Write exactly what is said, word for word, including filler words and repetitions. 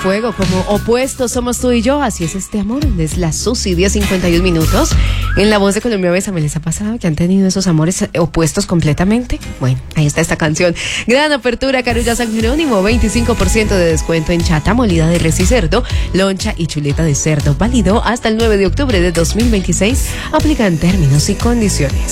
fuego, como opuestos somos tú y yo, así es este amor. Es la Susi, diez cincuenta y un minutos. En la voz de Colombia Besa, ¿me les ha pasado que han tenido esos amores opuestos completamente? Bueno, ahí está esta canción. Gran apertura, Carulla San Jerónimo, veinticinco por ciento de descuento en chata, molida de res y cerdo, loncha y chuleta de cerdo. Válido hasta el nueve de octubre de dos mil veintiséis. Aplican términos y condiciones.